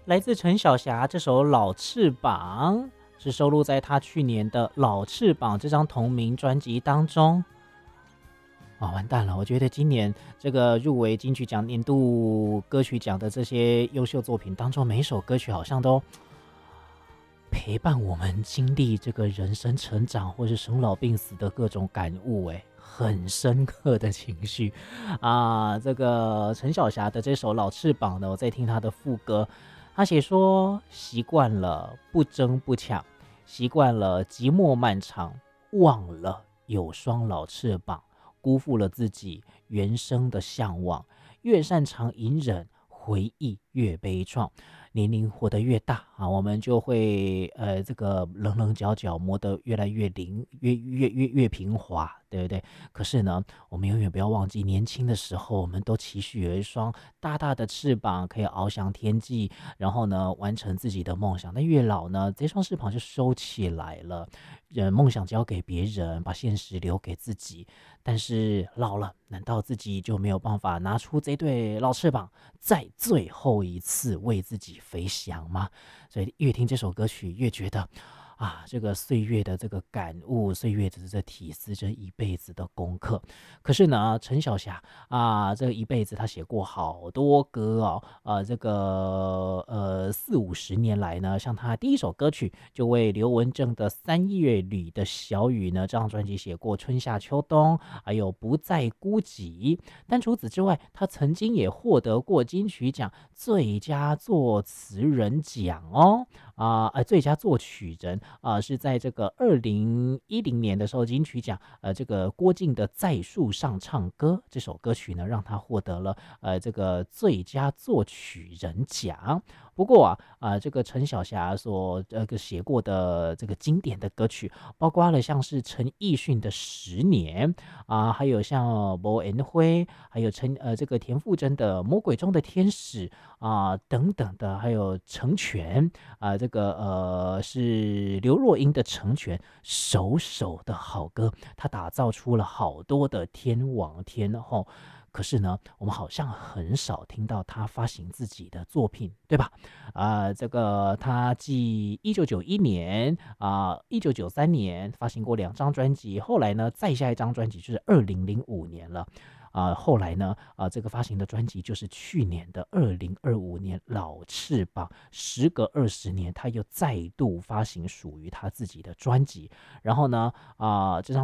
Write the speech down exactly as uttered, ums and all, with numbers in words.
来自陈小霞这首《老翅膀》是收录在她去年的《老翅膀》这张同名专辑当中。啊，完蛋了！我觉得今年这个入围金曲奖年度歌曲奖的这些优秀作品当中，每一首歌曲好像都陪伴我们经历这个人生成长或是生老病死的各种感悟，哎，很深刻的情绪啊！这个陈小霞的这首《老翅膀》呢，我在听她的副歌，她写说习惯了不争不抢，习惯了寂寞漫长，忘了有双老翅膀，辜负了自己原生的向往，越擅长隐忍，回忆越悲怆。年龄活得越大啊，我们就会呃这个棱棱角角磨得越来越灵，越越越越平滑，对不对？可是呢，我们永远不要忘记，年轻的时候，我们都期许有一双大大的翅膀，可以翱翔天际，然后呢，完成自己的梦想。但越老呢，这双翅膀就收起来了，呃，梦想交给别人，把现实留给自己。但是老了，难道自己就没有办法拿出这对老翅膀，在最后一次为自己飞翔吗？所以越听这首歌曲，越觉得啊，这个岁月的这个感悟，岁月的这体思，这一辈子的功课。可是呢，陈小霞啊，这一辈子她写过好多歌哦，呃，这个呃四五十年来呢，像她第一首歌曲就为刘文正的《三月里的小雨》呢这张专辑写过春夏秋冬，还有不再孤寂。但除此之外，她曾经也获得过金曲奖最佳作词人奖哦。啊、呃，最佳作曲人啊、呃，是在这个二零一零年的时候，金曲奖呃，这个郭靖的《在树上唱歌》这首歌曲呢，让他获得了呃这个最佳作曲人奖。不过啊，啊、呃，这个陈小霞所呃个写过的这个经典的歌曲，包括了像是陈奕迅的《十年》啊、还有像摩恩辉，还有陈呃这个田馥甄的《魔鬼中的天使》啊、等等的，还有成全啊、这个呃是刘若英的成全，首首的好歌，他打造出了好多的天王天后。可是呢，我们好像很少听到他发行自己的作品，对吧？啊、呃这个他继一九九一年啊，一九九三年发行过两张专辑，后来呢，再下一张专辑就是二零零五年了。啊、呃后来呢，啊、呃，这个发行的专辑就是去年的二零二五年《老翅膀》，时隔二十年，他又再度发行属于他自己的专辑。然后呢，啊、呃，这张。